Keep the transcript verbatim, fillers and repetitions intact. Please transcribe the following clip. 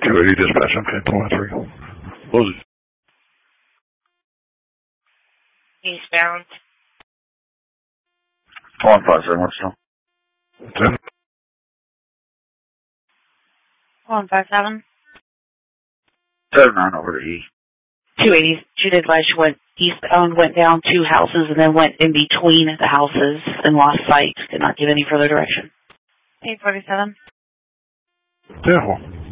two eighty dispatch, okay, twenty-three. Close it. Eastbound. one five seven, what's up? ten. one five seven. seven nine over to E. two eighty. She did like she went eastbound, went down two houses, and then went in between the houses and lost sight. Did not give any further direction. eight forty-seven. Yeah.